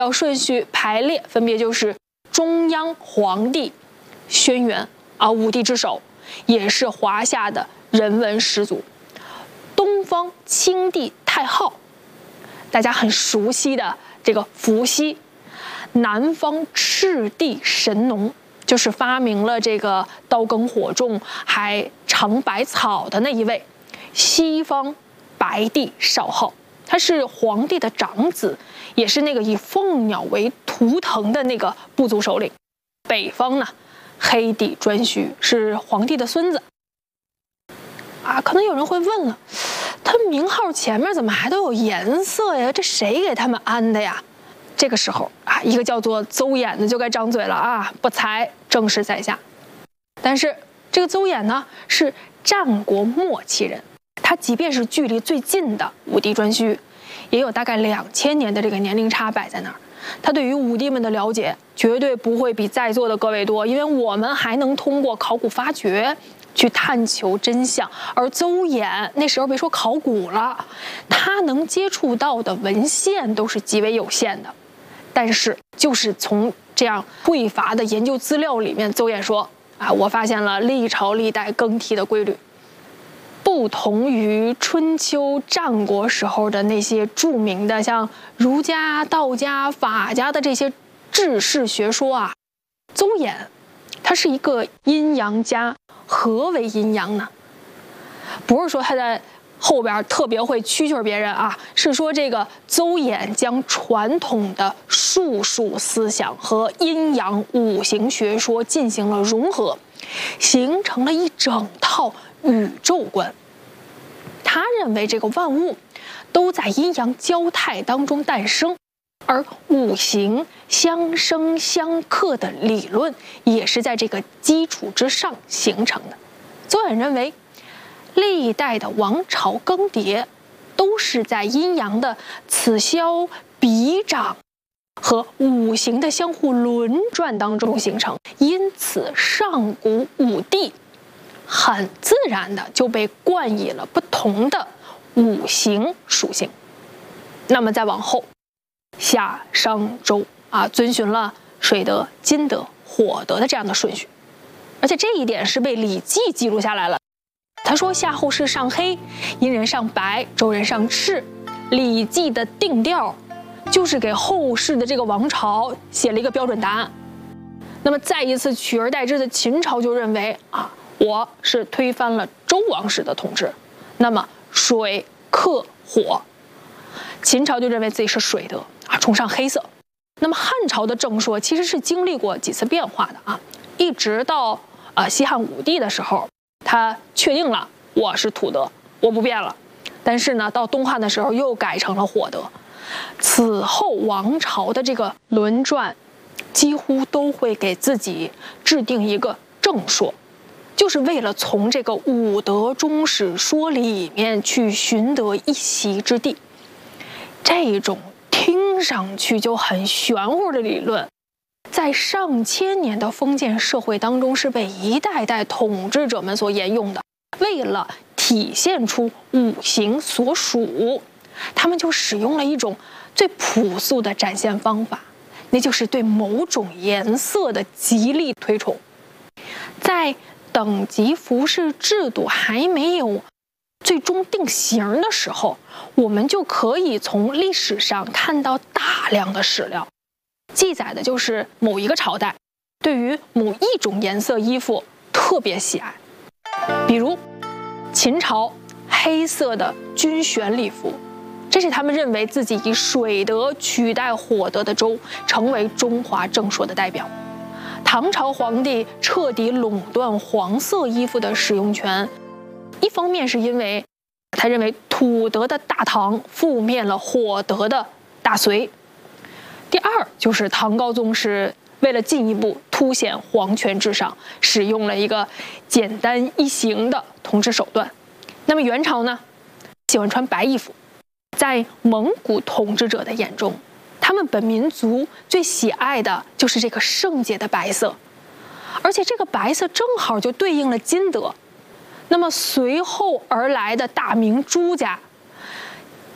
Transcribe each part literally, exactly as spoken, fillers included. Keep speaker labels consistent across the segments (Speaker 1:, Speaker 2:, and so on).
Speaker 1: 要顺序排列分别就是中央皇帝、轩辕啊，五帝之首，也是华夏的人文始祖；东方清帝太昊，大家很熟悉的这个伏羲；南方赤帝神农，就是发明了这个刀耕火种还尝百草的那一位；西方白帝少昊，他是皇帝的长子，也是那个以凤鸟为图腾的那个部族首领；北方呢，黑帝颛顼是皇帝的孙子。啊，可能有人会问了，他名号前面怎么还都有颜色呀？这谁给他们安的呀？这个时候啊，一个叫做邹衍的就该张嘴了啊，不才正是在下。但是这个邹衍呢，是战国末期人，他即便是距离最近的五帝颛顼，也有大概两千年的这个年龄差摆在那儿。他对于五帝们的了解绝对不会比在座的各位多，因为我们还能通过考古发掘去探求真相，而邹衍那时候别说考古了，他能接触到的文献都是极为有限的。但是就是从这样匮乏的研究资料里面，邹衍说啊，我发现了历朝历代更替的规律，不同于春秋战国时候的那些著名的像儒家、道家、法家的这些治世学说啊，邹衍他是一个阴阳家。何为阴阳呢？不是说他在后边特别会蛐蛐别人啊，是说这个邹衍将传统的术数思想和阴阳五行学说进行了融合，形成了一整套宇宙观。他认为这个万物都在阴阳交泰当中诞生，而五行相生相克的理论也是在这个基础之上形成的。邹衍认为，历代的王朝更迭都是在阴阳的此消彼长和五行的相互轮转当中形成，因此上古五帝很自然的就被冠以了不同的五行属性。那么再往后，夏商周啊，遵循了水德、金德、火德的这样的顺序，而且这一点是被《礼记》记录下来了。他说夏后氏上黑，殷人上白，周人上赤。《礼记》的定调就是给后世的这个王朝写了一个标准答案。那么再一次取而代之的秦朝就认为啊，我是推翻了周王室的统治，那么水克火，秦朝就认为自己是水德啊，崇尚黑色。那么汉朝的正说其实是经历过几次变化的啊，一直到呃西汉武帝的时候，他确定了我是土德，我不变了。但是呢，到东汉的时候又改成了火德。此后王朝的这个轮转，几乎都会给自己制定一个正说，就是为了从这个五德中史说里面去寻得一席之地。这种听上去就很玄乎的理论，在上千年的封建社会当中是被一代代统治者们所沿用的。为了体现出五行所属，他们就使用了一种最朴素的展现方法，那就是对某种颜色的极力推崇。在等级服饰制度还没有最终定型的时候，我们就可以从历史上看到大量的史料，记载的就是某一个朝代对于某一种颜色衣服特别喜爱。比如秦朝黑色的军选礼服，这是他们认为自己以水德取代火德的周，成为中华正说的代表。唐朝皇帝彻底垄断黄色衣服的使用权，一方面是因为他认为土德的大唐覆灭了火德的大隋，第二就是唐高宗是为了进一步凸显皇权至上，使用了一个简单易行的统治手段。那么元朝呢，喜欢穿白衣服，在蒙古统治者的眼中，他们本民族最喜爱的就是这个圣洁的白色，而且这个白色正好就对应了金德。那么随后而来的大明朱家，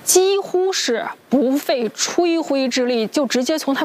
Speaker 1: 几乎是不费吹灰之力，就直接从他